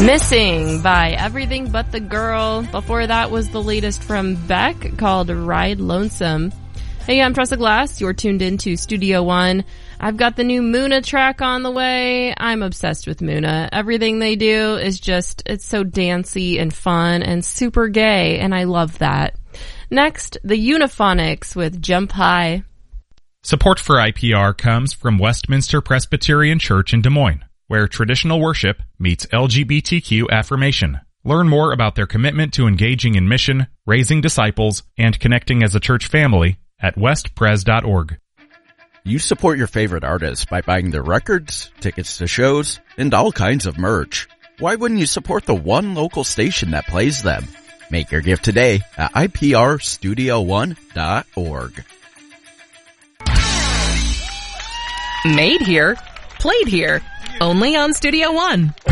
Missing by Everything But the Girl. Before that was the latest from Beck called Ride Lonesome. Hey, I'm Tressa Glass. You're tuned into Studio One. I've got the new Muna track on the way. I'm obsessed with Muna. Everything they do is just, it's so dancey and fun and super gay, and I love that. Next, the Uniphonics with Jump High. Support for IPR comes from Westminster Presbyterian Church in Des Moines, where traditional worship meets LGBTQ affirmation. Learn more about their commitment to engaging in mission, raising disciples, and connecting as a church family at westpres.org. You support your favorite artists by buying their records, tickets to shows, and all kinds of merch. Why wouldn't you support the one local station that plays them? Make your gift today at iprstudio1.org. Made here, played here, only on Studio One.